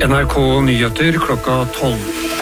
NRK Nyheter klokka 12.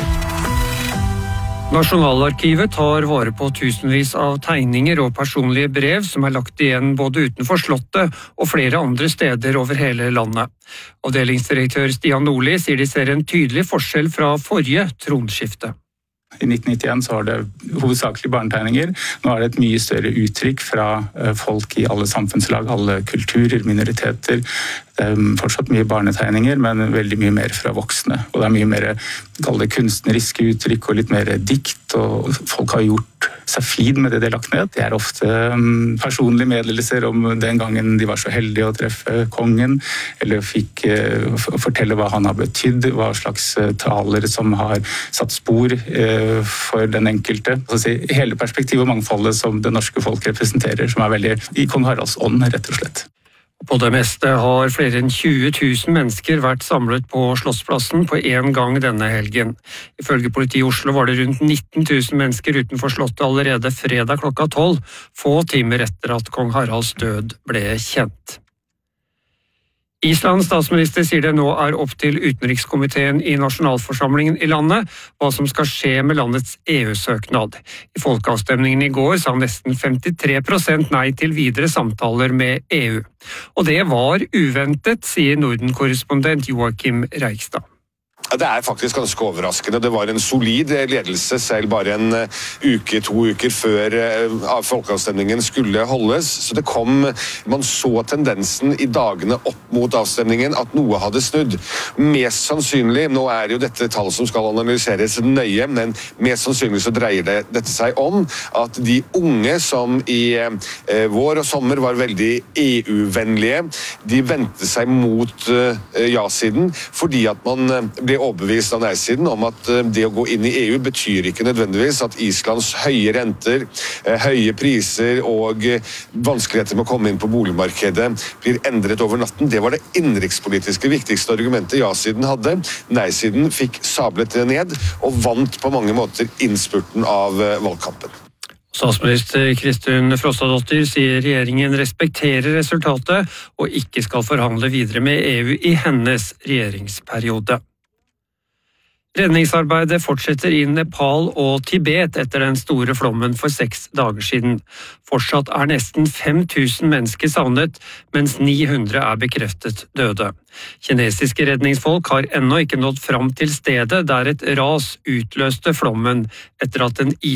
Nasjonalarkivet tar vare på tusenvis av tegninger og personlige brev som er lagt igjen både utenfor slottet og flere andre steder over hele landet. Avdelingsdirektør Stian Nordli sier de ser en tydelig forskjell fra forrige tronskifte. I 1991 så var det hovedsakelig barnetegninger. Nå er det et mye større uttrykk fra folk i alle samfunnslag, alle kulturer, minoriteter. Det er fortsatt mye barnetegninger, men veldig mye mer fra voksne. Og det er mye mer kunstneriske uttrykk og litt mer dikt, og folk har gjort seg flid med det de har lagt ned. Det er ofte personlige meddelelser om den gangen de var så heldige å treffe kongen, eller fikk fortelle hva han har betydd, hva slags taler som har satt spor for den enkelte. Altså, hele perspektivet og mangfoldet som det norske folk representerer, som er veldig i kong Haralds ånd, rett og slett. På det meste har flere enn 20 000 mennesker vært samlet på Slottsplassen på en gang denne helgen. Ifølge politiet i Oslo var det rundt 19 000 mennesker utenfor Slottet allerede fredag klokka 12, få timer etter at kong Haralds død ble kjent. Islands statsminister sier det nå er opp til utenrikskomiteen i nasjonalforsamlingen i landet hva som skal skje med landets EU-søknad. I folkeavstemningen i går sa nesten 53% nei til videre samtaler med EU. Og det var uventet, sier Norden-korrespondent Joakim Reigstad. Det er faktisk ganske overraskende. Det var en solid ledelse selv bare en uke, 2 uker før folkeavstemningen skulle holdes. Så man så tendensen i dagene opp mot avstemningen at noe hadde snudd. Mest sannsynlig, nå er jo dette tall som skal analyseres nøye, men mest sannsynlig så dreier dette seg om at de unge som i vår og sommer var veldig EU-vennlige, de vendte seg mot ja-siden fordi at man ble overbevist av nei-siden om at det å gå inn i EU betyr ikke nødvendigvis at Islands høye renter, høye priser og vanskeligheter med å komme inn på boligmarkedet blir endret over natten. Det var det innenrikspolitiske viktigste argumentet ja-siden hadde. Nei-siden fikk sablet det ned og vant på mange måter innspurten av valgkampen. Statsminister Kristin Frostadottir sier regjeringen respekterer resultatet og ikke skal forhandle videre med EU i hennes regjeringsperiode. Redningsarbeidet fortsetter i Nepal og Tibet etter den store flommen for 6 dager siden. Fortsatt er nesten 5000 mennesker savnet, mens 900 er bekreftet døde. Kinesiske redningsfolk har ennå ikke nådd fram til stedet der et ras utløste flommen etter at en